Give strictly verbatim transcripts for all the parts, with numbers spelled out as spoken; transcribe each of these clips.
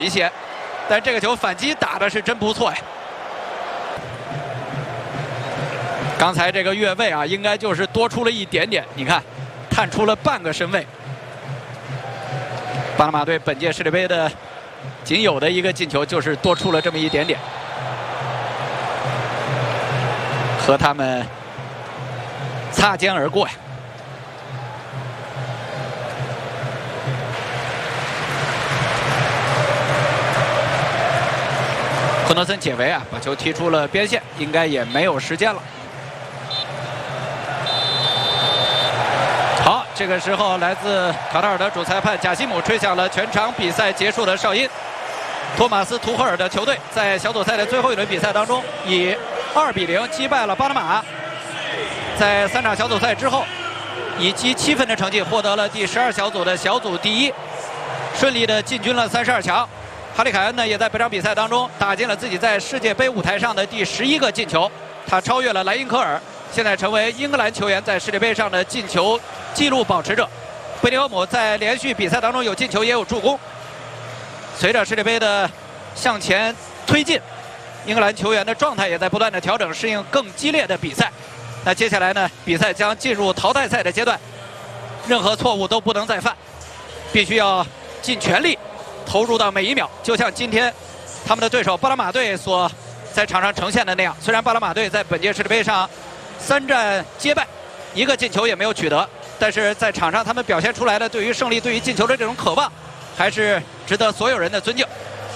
一些，但这个球反击打的是真不错呀。刚才这个越位啊，应该就是多出了一点点，你看，探出了半个身位。巴拿马队本届世界杯的仅有的一个进球就是多出了这么一点点，和他们擦肩而过呀。 亨德森解围啊，把球踢出了边线，应该也没有时间了。好，这个时候来自卡塔尔的主裁判贾西姆吹响了全场比赛结束的哨音。托马斯·图赫尔的球队在小组赛的最后一轮比赛当中，以二比零击败了巴拿马，在三场小组赛之后，以积七分的成绩获得了第十二小组的小组第一，顺利的进军了三十二强。 哈里凯恩呢，也在本场比赛当中打进了自己在世界杯舞台上的第十一个进球，他超越了莱因科尔，现在成为英格兰球员在世界杯上的进球纪录保持者。贝林厄姆在连续比赛当中有进球也有助攻。随着世界杯的向前推进，英格兰球员的状态也在不断的调整，适应更激烈的比赛。那接下来呢，比赛将进入淘汰赛的阶段，任何错误都不能再犯，必须要尽全力 投入到每一秒，就像今天他们的对手巴拿马队所在场上呈现的那样。虽然巴拿马队在本届世界杯上三战皆败，一个进球也没有取得，但是在场上他们表现出来的对于胜利、对于进球的这种渴望，还是值得所有人的尊敬。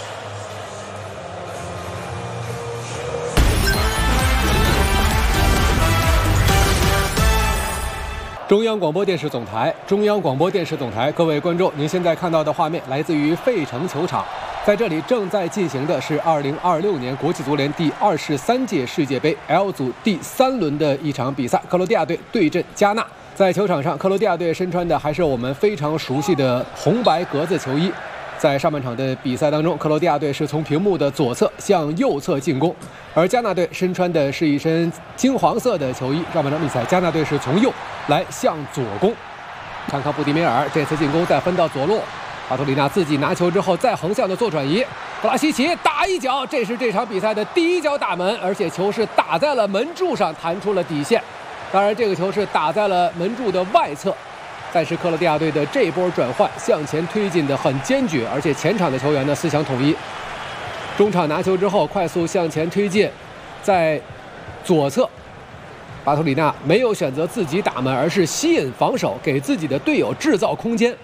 中央广播电视总台，中央广播电视总台，各位观众，您现在看到的画面来自于费城球场，在这里正在进行的是二零二六年国际足联第二十三届世界杯 L 组第三轮的一场比赛，克罗地亚队对阵加纳。在球场上，克罗地亚队身穿的还是我们非常熟悉的红白格子球衣。 在上半场的比赛当中，克罗地亚队是从屏幕的左侧向右侧进攻，而加纳队身穿的是一身金黄色的球衣。上半场比赛，加纳队是从右来向左攻。看看布迪梅尔这次进攻再分到左路，巴图里纳自己拿球之后再横向的做转移，布拉西奇打一脚，这是这场比赛的第一脚打门，而且球是打在了门柱上，弹出了底线。当然，这个球是打在了门柱的外侧。 但是克罗地亚队的这波转换向前推进的很坚决，而且前场的球员呢思想统一。中场拿球之后快速向前推进，在左侧，巴图里纳没有选择自己打门，而是吸引防守，给自己的队友制造空间。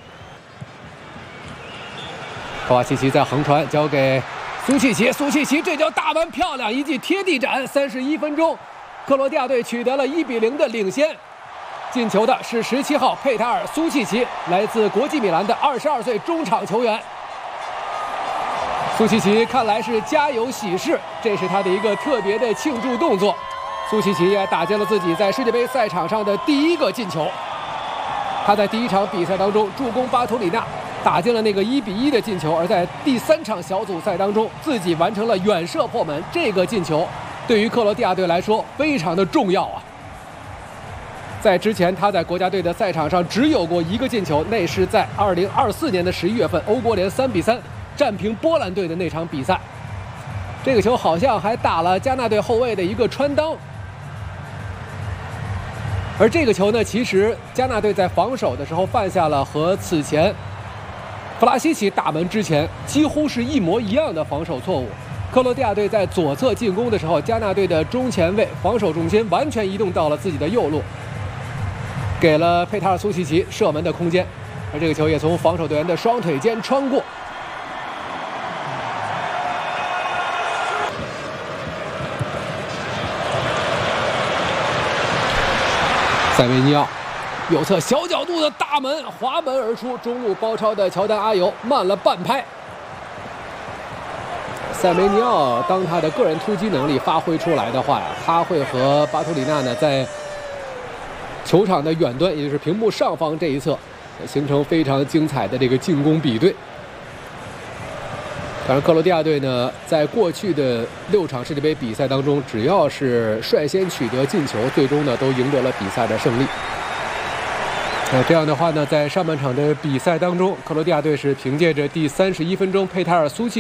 科瓦契奇在横传交给苏契奇，苏契奇这脚打门漂亮，一记贴地斩。三十一分钟，克罗地亚队取得了一比零的领先。 进球的是十七号佩塔尔·苏契奇，来自国际米兰的二十二岁中场球员。苏契奇看来是家有喜事，这是他的一个特别的庆祝动作。苏契奇也打进了自己在世界杯赛场上的第一个进球。他在第一场比赛当中助攻巴图里纳，打进了那个一比一的进球，而在第三场小组赛当中自己完成了远射破门，这个进球对于克罗地亚队来说非常的重要啊。 在之前，他在国家队的赛场上只有过一个进球，那是在二零二四年的十一月份，欧国联三比三战平波兰队的那场比赛。这个球好像还打了加纳队后卫的一个穿裆。而这个球呢，其实加纳队在防守的时候犯下了和此前弗拉西奇打门之前几乎是一模一样的防守错误。克罗地亚队在左侧进攻的时候，加纳队的中前卫防守重心完全移动到了自己的右路。 给了佩塔尔·苏契奇射门的空间，而这个球也从防守队员的双腿间穿过。塞维尼奥右侧小角度的大门滑门而出，中路包抄的乔丹·阿尤慢了半拍。塞梅尼奥当他的个人突击能力发挥出来的话呀，他会和巴图里纳呢在 球场的远端，也就是屏幕上方这一侧，形成非常精彩的这个进攻比对。当然，克罗地亚队呢，在过去的六场世界杯比赛当中，只要是率先取得进球，最终呢都赢得了比赛的胜利。 那这样的话呢，在上半场的比赛当中，克罗地亚队是凭借着第三十一分钟佩塔尔苏契